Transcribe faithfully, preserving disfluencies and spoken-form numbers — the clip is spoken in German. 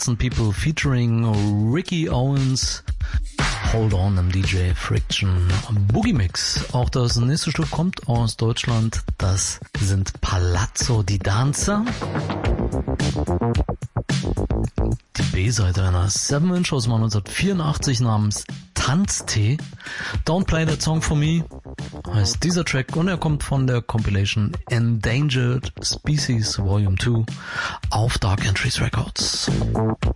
Hudson People featuring Ricky Owens. Hold on im D J Friction Boogie Mix. Auch das nächste Stück kommt aus Deutschland. Das sind Palazzo di Danza. Die B-Seite einer seven inch aus neunzehnhundertvierundachtzig namens Tanztee. Don't Play That Song For Me heißt dieser Track und er kommt von der Compilation Endangered Species Volume two auf Dark Entries Records.